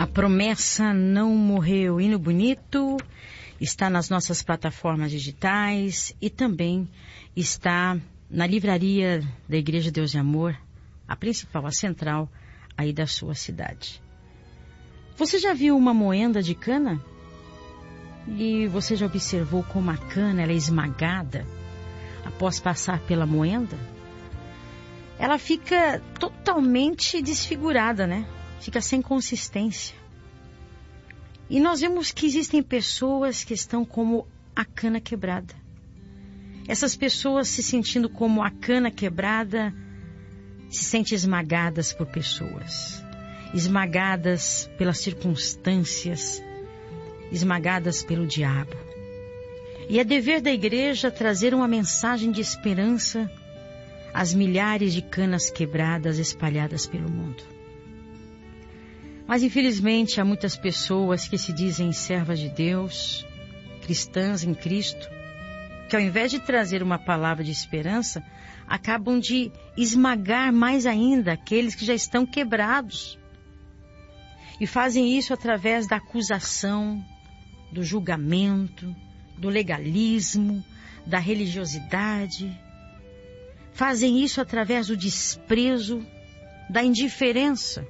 A promessa não morreu. Hino bonito, está nas nossas plataformas digitais e também está na livraria da Igreja Deus e Amor, a principal, a central aí da sua cidade. Você já viu uma moenda de cana? E você já observou como a cana ela é esmagada após passar pela moenda? Ela fica totalmente desfigurada, né? Fica sem consistência. E nós vemos que existem pessoas que estão como a cana quebrada. Essas pessoas se sentindo como a cana quebrada, se sentem esmagadas por pessoas, esmagadas pelas circunstâncias, esmagadas pelo diabo. E é dever da igreja trazer uma mensagem de esperança às milhares de canas quebradas espalhadas pelo mundo. Mas infelizmente há muitas pessoas que se dizem servas de Deus, cristãs em Cristo, que ao invés de trazer uma palavra de esperança, acabam de esmagar mais ainda aqueles que já estão quebrados. E fazem isso através da acusação, do julgamento, do legalismo, da religiosidade. Fazem isso através do desprezo, da indiferença.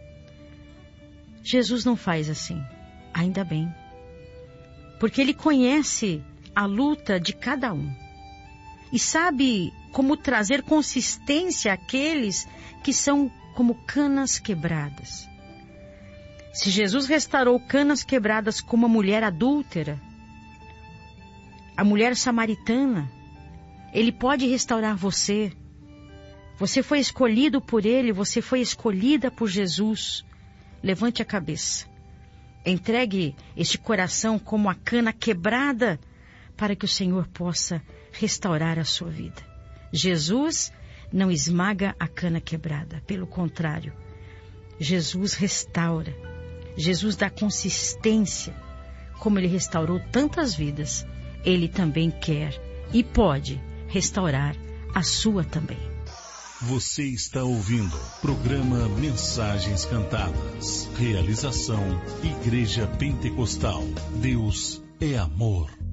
Jesus não faz assim, ainda bem. Porque Ele conhece a luta de cada um. E sabe como trazer consistência àqueles que são como canas quebradas. Se Jesus restaurou canas quebradas como a mulher adúltera, a mulher samaritana, Ele pode restaurar você. Você foi escolhido por Ele, você foi escolhida por Jesus. Levante a cabeça. Entregue este coração como a cana quebrada para que o Senhor possa restaurar a sua vida. Jesus não esmaga a cana quebrada. Pelo contrário, Jesus restaura. Jesus dá consistência. Como Ele restaurou tantas vidas, Ele também quer e pode restaurar a sua também. Você está ouvindo programa Mensagens Cantadas. Realização Igreja Pentecostal. Deus é amor.